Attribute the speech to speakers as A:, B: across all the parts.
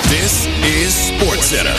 A: This is SportsCenter.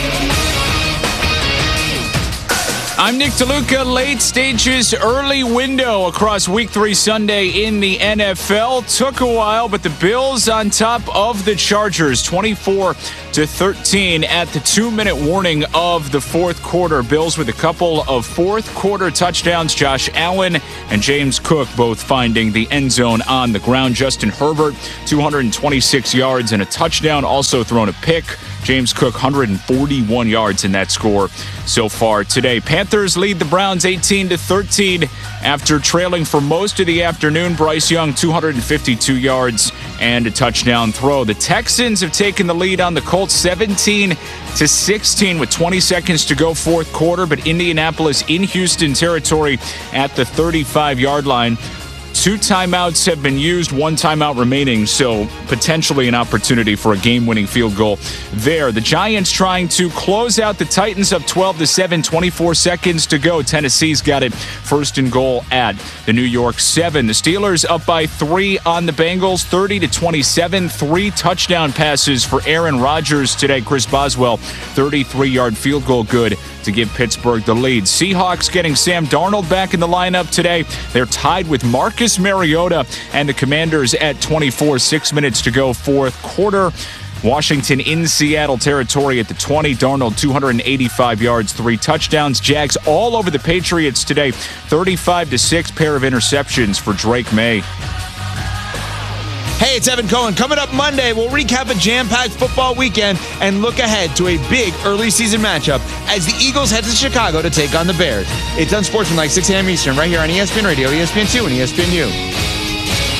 B: I'm Nick DeLuca. Late stages, early window across Week 3 Sunday in the NFL. Took a while, but the Bills on top of the Chargers, 24-13 at the 2-minute warning of the fourth quarter. Bills with a couple of fourth quarter touchdowns. Josh Allen and James Cook both finding the end zone on the ground. Justin Herbert, 226 yards and a touchdown, also thrown a pick. James Cook, 141 yards in that score so far today. Panthers lead the Browns 18-13 after trailing for most of the afternoon. Bryce Young, 252 yards and a touchdown throw. The Texans have taken the lead on the Colts 17-16 with 20 seconds to go fourth quarter, but Indianapolis in Houston territory at the 35-yard line. 2 timeouts have been used, 1 timeout remaining, so potentially an opportunity for a game-winning field goal there. The Giants trying to close out the Titans up 12-7, 24 seconds to go. Tennessee's got it first and goal at the New York 7. The Steelers up by 3 on the Bengals, 30-27. 3 touchdown passes for Aaron Rodgers today. Chris Boswell, 33-yard field goal good to give Pittsburgh the lead. Seahawks getting Sam Darnold back in the lineup today. They're tied with Marcus Mariota and the Commanders at 24. 6 minutes to go fourth quarter. Washington in Seattle territory at the 20. Darnold, 285 yards, 3 touchdowns. Jags all over the Patriots today. 35-6, pair of interceptions for Drake May.
C: Hey, it's Evan Cohen. Coming up Monday, we'll recap a jam-packed football weekend and look ahead to a big early season matchup as the Eagles head to Chicago to take on the Bears. It's Unsportsmanlike, 6 a.m. Eastern, right here on ESPN Radio, ESPN2, and ESPNU.